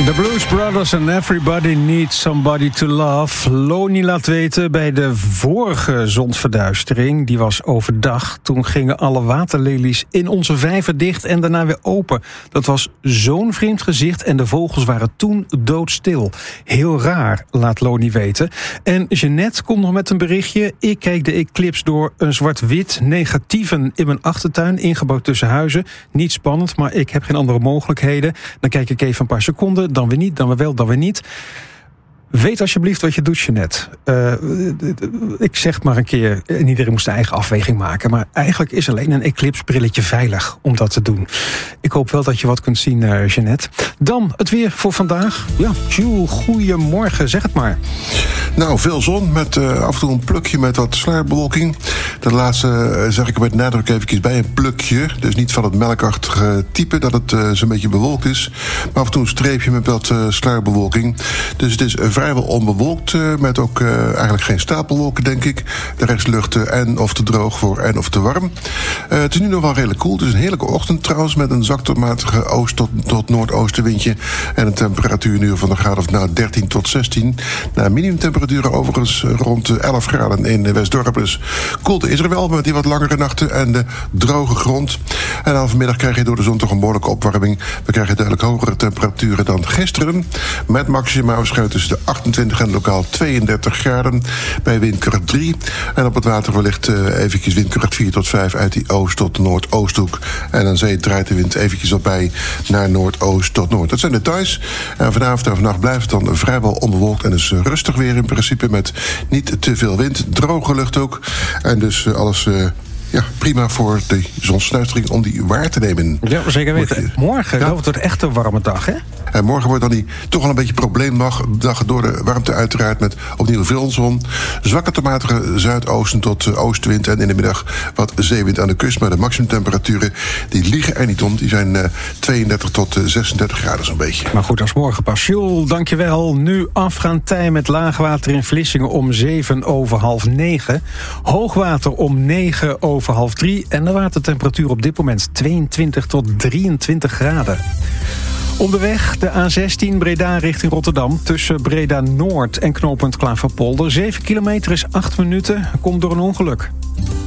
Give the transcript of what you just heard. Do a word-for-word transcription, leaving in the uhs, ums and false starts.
The Blues Brothers and Everybody Needs Somebody to Love. Loni laat weten bij de vorige zonsverduistering, die was overdag. Toen gingen alle waterlelies in onze vijver dicht en daarna weer open. Dat was zo'n vreemd gezicht en de vogels waren toen doodstil. Heel raar, laat Loni weten. En Jeannette komt nog met een berichtje. Ik kijk de eclips door een zwart-wit negatieven in mijn achtertuin, ingebouwd tussen huizen. Niet spannend, maar ik heb geen andere mogelijkheden. Dan kijk ik even een paar seconden. Dan weer niet, dan weer wel, dan weer niet. Weet alsjeblieft wat je doet, Jeannette. Uh, ik zeg maar een keer, en iedereen moest zijn eigen afweging maken, maar eigenlijk is alleen een eclipsbrilletje veilig om dat te doen. Ik hoop wel dat je wat kunt zien, uh, Jeannette. Dan het weer voor vandaag. Ja, Jules, goedemorgen, zeg het maar. Nou, veel zon met uh, af en toe een plukje met wat sluierbewolking. De laatste uh, zeg ik er met nadruk eventjes bij, een plukje. Dus niet van het melkachtige type dat het uh, zo'n beetje bewolkt is. Maar af en toe een streepje met wat uh, sluierbewolking. Dus het is uh, vrijwel onbewolkt, uh, met ook uh, eigenlijk geen stapelwolken, denk ik. De rest lucht uh, en of te droog voor en of te warm. Uh, het is nu nog wel redelijk koel. Het is een heerlijke ochtend trouwens, met een zacht tot matige oost- tot, tot noordoostenwindje. En een temperatuur nu van een graad of nou dertien tot zestien. Nou, minimumtemperaturen overigens rond elf graden in Westdorp. Dus koelte is er wel, met die wat langere nachten en de droge grond. En dan vanmiddag krijg je door de zon toch een behoorlijke opwarming. We krijgen duidelijk hogere temperaturen dan gisteren. Met maxima waarschijnlijk tussen de achtentwintig en lokaal tweeëndertig graden bij windkracht drie. En op het water wellicht uh, eventjes windkracht vier tot vijf uit die oost tot de noordoosthoek. En aan zee draait de wind eventjes op bij naar noordoost tot noord. Dat zijn details. En vanavond en vannacht blijft het dan vrijwel onbewolkt en is rustig weer in principe met niet te veel wind. Droge lucht ook. En dus uh, alles Uh, Ja, prima voor de zonsverduistering om die waar te nemen. Ja, zeker weten. Morgen, ja. Dat wordt echt een warme dag, hè? En morgen wordt dan die toch wel een beetje probleemdag door de warmte uiteraard met opnieuw veel zon. Zwakke tot matige zuidoosten tot oostenwind en in de middag wat zeewind aan de kust. Maar de maximumtemperaturen die liegen er niet om. Die zijn uh, tweeëndertig tot zesendertig graden zo'n beetje. Maar goed, als morgen pas. Jules, dankjewel. Nu afgaan tij met laagwater in Vlissingen om zeven over half negen. Hoogwater om negen over half drie. En de watertemperatuur op dit moment tweeëntwintig tot drieëntwintig graden. Onderweg de A zestien Breda richting Rotterdam. Tussen Breda Noord en knooppunt Klaverpolder. zeven kilometer is acht minuten. Komt door een ongeluk.